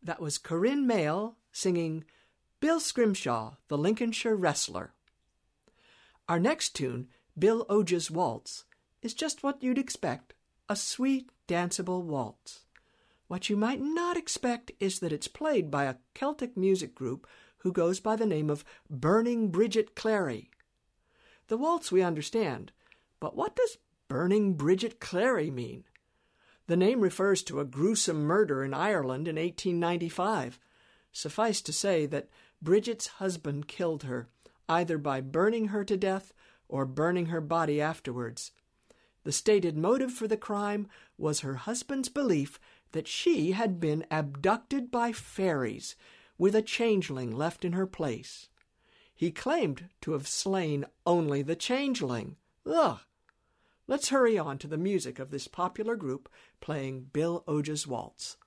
That was Corinne Mayle singing Bill Scrimshaw, the Lincolnshire Wrestler. Our next tune, Bill Oge's Waltz, is just what you'd expect, a sweet, danceable waltz. What you might not expect is that it's played by a Celtic music group who goes by the name of Burning Bridget Clary. The waltz we understand, but what does Burning Bridget Clary mean? The name refers to a gruesome murder in Ireland in 1895. Suffice to say that Bridget's husband killed her, either by burning her to death or burning her body afterwards. The stated motive for the crime was her husband's belief that she had been abducted by fairies, with a changeling left in her place. He claimed to have slain only the changeling. Ugh! Let's hurry on to the music of this popular group playing Bill Oge's Waltz.